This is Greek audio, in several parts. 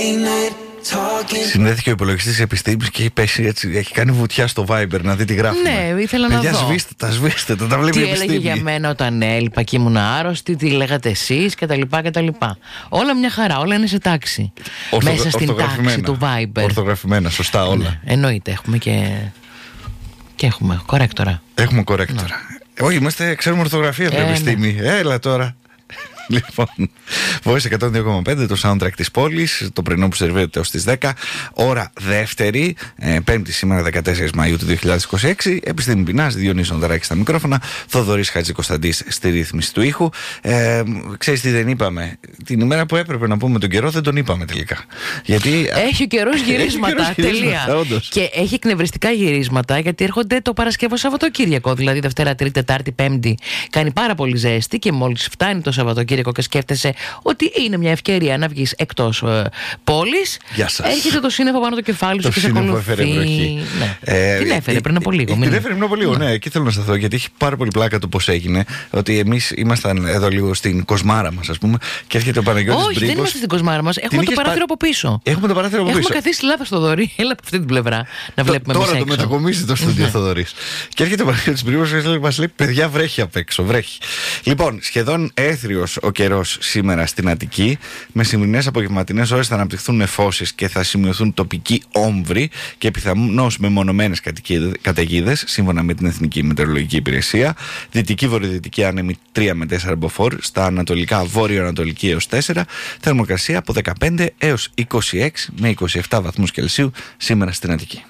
Συνδέθηκε ο υπολογιστής επιστήμης και έχει κάνει βουτιά στο Viber να δει τι γράφουμε. Ναι, ήθελα να δω. Σβήστε τα βλέπει η επιστήμη. Τι έλεγε για μένα όταν έλειπα και ήμουν άρρωστη, τι λέγατε εσείς κτλ. Όλα μια χαρά, όλα είναι σε τάξη. Μέσα στην τάξη του Viber. Ορθογραφημένα, σωστά όλα. Ναι, εννοείται, έχουμε και έχουμε κορέκτορα. Έχουμε κορέκτορα. Όχι, ξέρουμε ορθογραφία από επιστήμη. Έλα τώρα. Λοιπόν, Voice 102,5, το soundtrack της πόλης, το πρωινό που σερβίρεται ως τις 10, ώρα δεύτερη, πέμπτη σήμερα 14 Μαΐου του 2026, Επιστήμη Πινάς, Διονύσης Ονδαράκης στα μικρόφωνα, Θοδωρής Χατζικοσταντής στη ρύθμιση του ήχου. Ξέρεις τι δεν είπαμε? Την ημέρα που έπρεπε να πούμε τον καιρό δεν τον είπαμε τελικά. Γιατί έχει ο καιρός γυρίσματα, τελεία. Και έχει εκνευριστικά γυρίσματα, γιατί έρχονται το Παρασκευό Σαββατοκύριακο, δηλαδή Δευτέρα, Τρίτη, Τετάρτη, Πέμπτη. Κάνει πάρα πολύ ζέστη και μόλις φτάνει το Σαββατοκύριακο και σκέφτεσαι ότι είναι μια ευκαιρία να βγεις εκτός πόλης, έρχεται το σύννεφο πάνω το κεφάλι σου και σε ακολουθεί. Την έφερε πριν από λίγο. Την έφερε πριν από λίγο, ναι. Εκεί θέλω να σταθώ, γιατί έχει πάρα πολύ πλάκα το πώς έγινε. Ότι εμείς ήμασταν εδώ λίγο στην κοσμάρα μας, ας πούμε, και έρχεται ο Παναγιώτης Μπρίγκος. Όχι, δεν είμαστε στην κοσμάρα μας. Έχουμε το παράθυρο από πίσω. Έχουμε το παράθυρο από πίσω. Έχουμε καθίσει λάθος, Θοδωρή. Έλα από αυτή την πλευρά να βλέπουμε τώρα το μετακομίσει το στούντιο Θοδωρής. Και έρχεται ο Παναγιώτης Μπρίγκος και μας λέει: παιδιά, βρέχει απ' έξω, βρέχει. Λοιπόν, σχεδόν έθριος ο καιρός σήμερα στην Αττική. Με σημερινές απογευματινές ώρες θα αναπτυχθούν νεφώσεις και θα σημειωθούν τοπικοί όμβροι και πιθανώς μεμονωμένες καταιγίδες, σύμφωνα με την Εθνική Μετεωρολογική Υπηρεσία. Δυτική βορειοδυτική άνεμη 3 με 4 μποφόρ, στα ανατολικά βόρειο-ανατολική έως 4. Θερμοκρασία από 15 έως 26 με 27 βαθμούς Κελσίου σήμερα στην Αττική.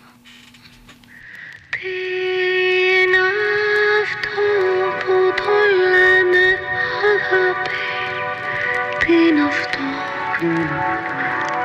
Τι είναι αυτό?